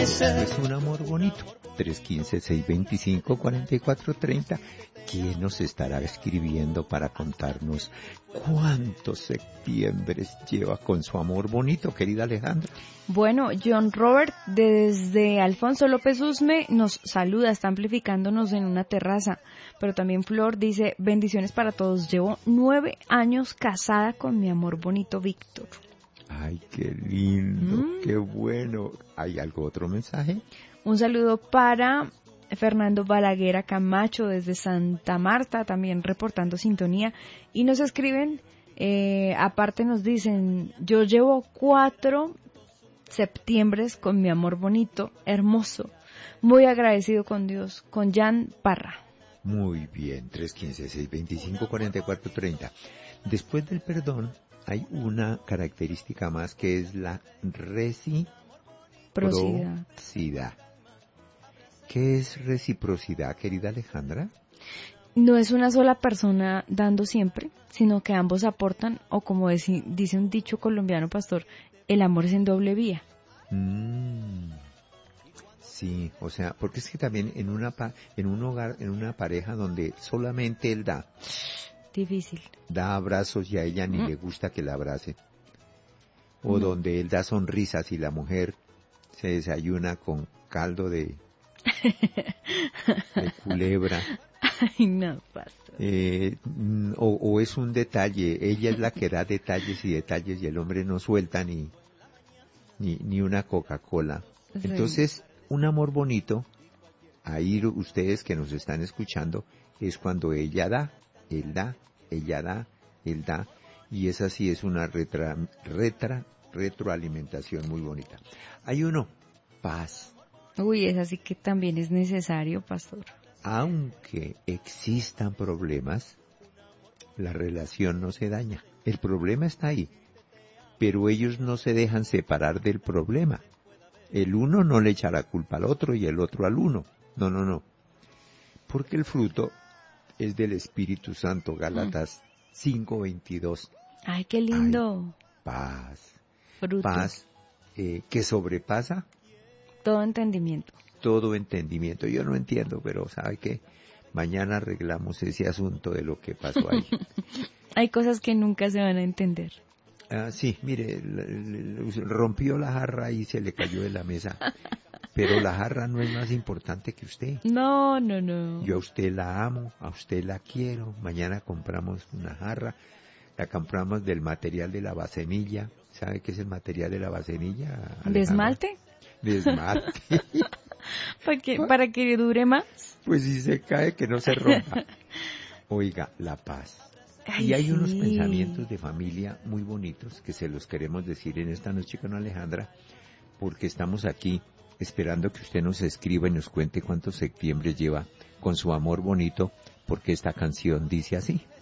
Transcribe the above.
Es un amor bonito. 315-625-4430. ¿Quién nos estará escribiendo para contarnos cuántos septiembres lleva con su amor bonito, querida Alejandra? Bueno, John Robert desde Alfonso López Usme nos saluda, está amplificándonos en una terraza. Pero también Flor dice, bendiciones para todos. Llevo 9 años casada con mi amor bonito Víctor. Ay, qué lindo, qué bueno. ¿Hay algo otro mensaje? Un saludo para Fernando Balaguer Camacho desde Santa Marta, también reportando sintonía. Y nos escriben, aparte nos dicen, yo llevo 4 septiembres con mi amor bonito, hermoso, muy agradecido con Dios, con Jan Parra. Muy bien, 315-625-4430. Después del perdón, hay una característica más que es la reciprocidad. ¿Qué es reciprocidad, querida Alejandra? No es una sola persona dando siempre, sino que ambos aportan, o como dice un dicho colombiano, pastor, el amor es en doble vía. Sí, o sea, porque es que también en un hogar, en una pareja donde solamente él da, difícil. Da abrazos y a ella ni le gusta que la abrace. O donde él da sonrisas y la mujer se desayuna con caldo de culebra. Ay, no, pastor. O es un detalle, ella es la que da detalles y el hombre no suelta ni una Coca-Cola. Sí. Entonces, un amor bonito, ahí ustedes que nos están escuchando, es cuando ella da, él da, ella da, él da, y esa sí es una retroalimentación muy bonita. Hay uno, paz. Uy, esa sí que también es necesario, pastor. Aunque existan problemas, la relación no se daña. El problema está ahí, pero ellos no se dejan separar del problema. El uno no le echa la culpa al otro y el otro al uno. No. Porque el fruto es del Espíritu Santo, Gálatas 5:22. Ay, qué lindo. Ay, paz. Fruto. Paz que sobrepasa todo entendimiento. Todo entendimiento. Yo no entiendo, pero ¿sabe qué? Mañana arreglamos ese asunto de lo que pasó ahí. Hay cosas que nunca se van a entender. Sí, mire, rompió la jarra y se le cayó de la mesa. Pero la jarra no es más importante que usted. No. Yo a usted la amo, a usted la quiero. Mañana compramos una jarra. La compramos del material de la bacenilla. ¿Sabe qué es el material de la bacenilla, Alejandra? ¿De esmalte? De esmalte. ¿Para que dure más? Pues si se cae, que no se rompa. Oiga, la paz. Ay, y hay sí. unos pensamientos de familia muy bonitos que se los queremos decir en esta noche con Alejandra, porque estamos aquí esperando que usted nos escriba y nos cuente cuántos septiembres lleva con su amor bonito, porque esta canción dice así.